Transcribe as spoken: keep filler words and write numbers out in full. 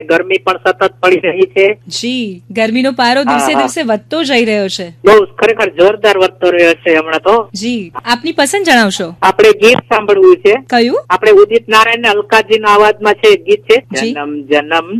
ગરમી પણ સતત પડી રહી છે. જી, ગરમીનો પારો દિવસે દિવસે વધતો જઈ રહ્યો છે. બહુ ખરેખર જોરદાર વધતો રહ્યો છે હમણાં તો. જી, આપની પસંદ જણાવશો. આપણે ગીત સાંભળવું છે. કયું? આપણે ઉદિત નારાયણ અલકાજી ના અવાજમાં છે ગીત છે, જન્મ જન્મ